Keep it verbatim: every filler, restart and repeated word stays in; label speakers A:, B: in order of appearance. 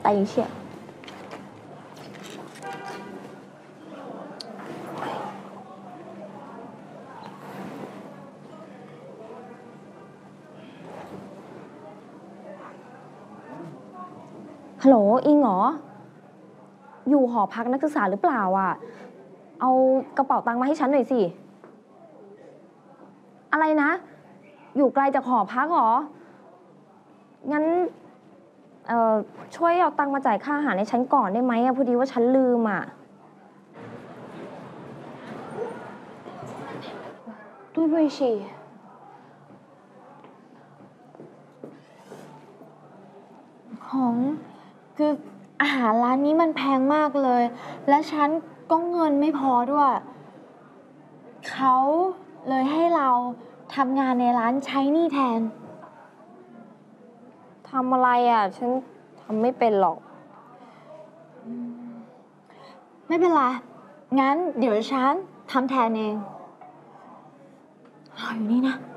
A: ไต่เชี่ยฮัลโหลอิงเหรออยู่หอพักนักศึกษาหรือเปล่าอ่ะเอากระเป๋าตังค์มาให้ฉันหน่อยสิอะไรนะอยู่ไกลจากหอพักเหรองั้นเอ่อช่วยเอาตังค์มาจ่ายค่าอาหารให้ฉันก่อนได้ไหมอะพอดีว่าฉันลืมอ่ะ对不起ของคืออาหารร้านนี้มันแพงมากเลยและฉันก็เงินไม่พอด้วยเขาเลยให้เราทำงานในร้านใช้หนี้แทนทำอะไรอ่ะฉันทำไม่เป็นหรอกไม่เป็นไรงั้นเดี๋ยวฉันทำแทนเองรออยู่นี่นะ